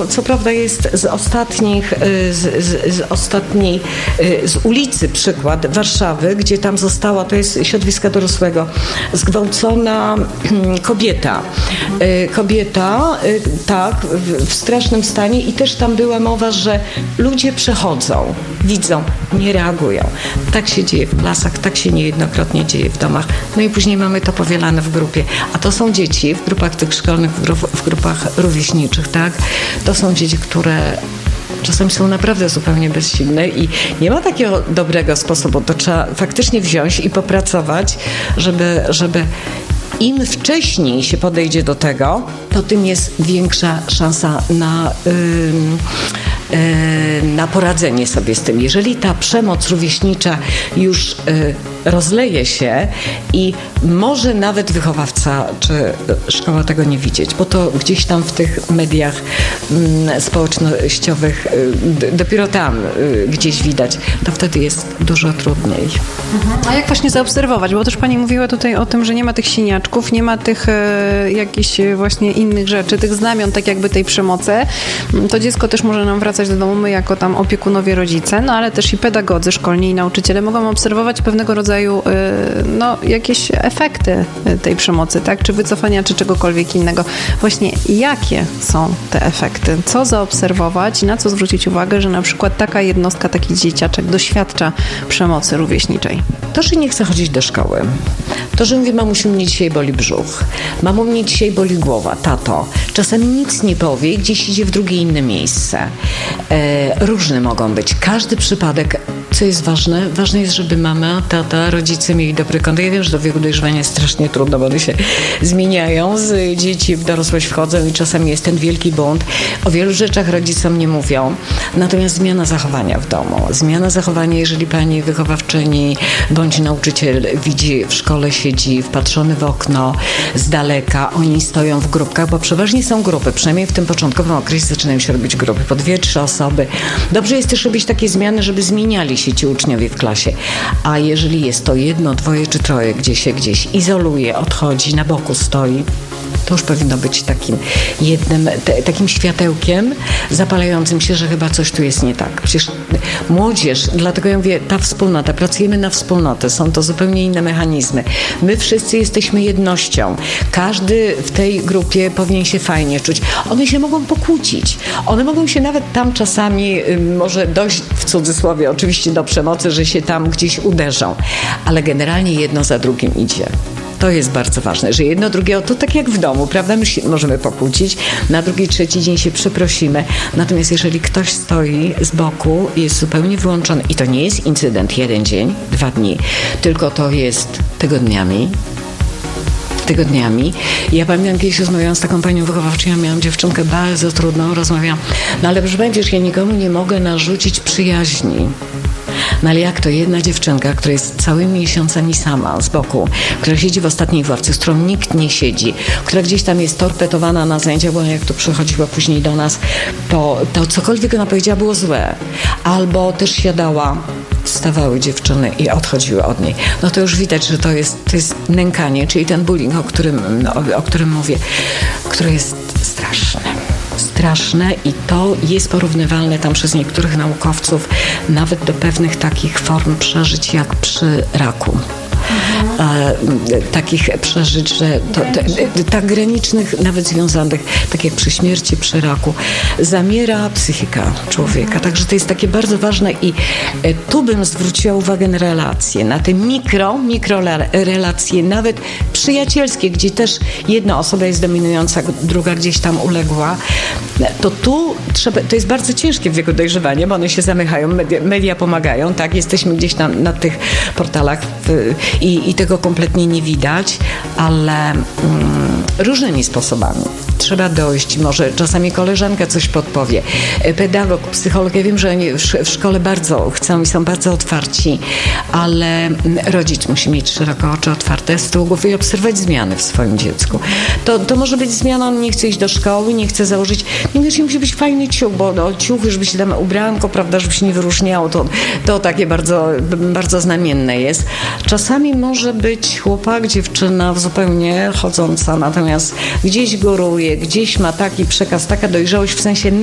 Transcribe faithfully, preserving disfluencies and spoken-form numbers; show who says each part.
Speaker 1: co prawda jest z ostatnich, z, z, z ostatniej, z ulicy przykład Warszawy, gdzie tam została, to jest środowiska dorosłego, zgwałcona kobieta. Kobieta, tak, w, w strasznym stanie i też tam była mowa, że ludzie przechodzą, widzą, nie reagują. Tak się dzieje w klasach, tak się niejednokrotnie dzieje w domach. No i później mamy to powielane w grupie. A to są dzieci w grupach tych szkolnych, w, gru, w grupach rówieśniczych, tak? To są dzieci, które czasami są naprawdę zupełnie bezsilne i nie ma takiego dobrego sposobu. To trzeba faktycznie wziąć i popracować, żeby, żeby im wcześniej się podejdzie do tego, to tym jest większa szansa na, yy, yy, na poradzenie sobie z tym. Jeżeli ta przemoc rówieśnicza już yy, rozleje się i może nawet wychowawca czy szkoła tego nie widzieć, bo to gdzieś tam w tych mediach yy, społecznościowych yy, dopiero tam yy, gdzieś widać, to wtedy jest dużo trudniej.
Speaker 2: Mhm. A jak właśnie zaobserwować? Bo też pani mówiła tutaj o tym, że nie ma tych siniaczków, nie ma tych e, jakichś właśnie innych rzeczy, tych znamion tak jakby tej przemocy. To dziecko też może nam wracać do domu, my jako tam opiekunowie, rodzice, no ale też i pedagodzy szkolni i nauczyciele mogą obserwować pewnego rodzaju e, no, jakieś efekty tej przemocy, tak? Czy wycofania, czy czegokolwiek innego. Właśnie jakie są te efekty? Co zaobserwować i na co zwrócić uwagę, że na przykład taka jednostka, taki dzieciaczek doświadcza przemocy rówieśniczej?
Speaker 1: To, że nie chce chodzić do szkoły. To, że mówi, mamusiu, mnie dzisiaj boli brzuch. Mamo, mnie dzisiaj boli głowa, tato. Czasami nic nie powie, gdzieś idzie w drugie inne miejsce. E, różne mogą być. Każdy przypadek, co jest ważne, ważne jest, żeby mama, tata, rodzice mieli dobry kontakt. Ja wiem, że do wieku dojrzewania jest strasznie trudno, bo one się zmieniają. Z dzieci w dorosłość wchodzą i czasami jest ten wielki bunt. O wielu rzeczach rodzicom nie mówią. Natomiast zmiana zachowania w domu. Zmiana zachowania, jeżeli pani wychowawczyni bądź nauczyciel widzi, w szkole siedzi wpatrzony w okno z daleka, oni stoją w grupkach, bo przeważnie są grupy, przynajmniej w tym początkowym okresie zaczynają się robić grupy po dwie, trzy osoby. Dobrze jest też robić takie zmiany, żeby zmieniali się ci uczniowie w klasie. A jeżeli jest to jedno, dwoje czy troje, gdzie się gdzieś izoluje, odchodzi, na boku stoi, to już powinno być takim jednym, te, takim światełkiem zapalającym się, że chyba coś tu jest nie tak. Przecież młodzież, dlatego ja mówię, ta wspólnota, pracujemy na wspólnotę, są to zupełnie inne mechanizmy. My wszyscy jesteśmy jednością. Każdy w tej grupie powinien się fajnie czuć. One się mogą pokłócić. One mogą się nawet tam czasami, może dojść w cudzysłowie oczywiście do przemocy, że się tam gdzieś uderzą. Ale generalnie jedno za drugim idzie. To jest bardzo ważne, że jedno drugiego, to tak jak w domu, prawda, my się możemy pokłócić, na drugi, trzeci dzień się przeprosimy, natomiast jeżeli ktoś stoi z boku, jest zupełnie wyłączony i to nie jest incydent jeden dzień, dwa dni, tylko to jest tygodniami, tygodniami. Ja pamiętam, kiedyś rozmawiałam z taką panią wychowawczynią, ja miałam dziewczynkę bardzo trudną, rozmawiałam, no ale proszę powiedzieć, ja nikomu nie mogę narzucić przyjaźni. No ale jak to jedna dziewczynka, która jest całymi miesiącami sama z boku, która siedzi w ostatniej ławce, z którą nikt nie siedzi, która gdzieś tam jest torpetowana na zajęciach, bo jak to przychodziła później do nas, to, to cokolwiek ona powiedziała było złe. Albo też siadała, wstawały dziewczyny i odchodziły od niej. No to już widać, że to jest, to jest nękanie, czyli ten bullying, o którym, o, o którym mówię, który jest straszny. Straszne i to jest porównywalne tam przez niektórych naukowców nawet do pewnych takich form przeżyć jak przy raku. E, takich przeżyć, że to, te, tak granicznych, nawet związanych, tak jak przy śmierci, przy raku, zamiera psychika człowieka. Także to jest takie bardzo ważne i e, tu bym zwróciła uwagę na relacje, na te mikro, mikro relacje, nawet przyjacielskie, gdzie też jedna osoba jest dominująca, druga gdzieś tam uległa. To tu trzeba, to jest bardzo ciężkie w wieku dojrzewania, bo one się zamykają, media, media pomagają, tak? Jesteśmy gdzieś tam na tych portalach w, i, i tego kompletnie nie widać, ale mm, różnymi sposobami. Trzeba dojść, może czasami koleżanka coś podpowie, pedagog, psycholog, ja wiem, że oni w szkole bardzo chcą i są bardzo otwarci, ale rodzic musi mieć szeroko oczy otwarte z tyłu głowy i obserwować zmiany w swoim dziecku. To, to może być zmiana, on nie chce iść do szkoły, nie chce założyć, niekoniecznie musi być fajny ciuch, bo no, ciuch, żeby się tam ubranko, prawda, żeby się nie wyróżniało, to, to takie bardzo, bardzo znamienne jest. Czasami może być chłopak, dziewczyna zupełnie chodząca, natomiast gdzieś góruje, gdzieś ma taki przekaz, taka dojrzałość w sensie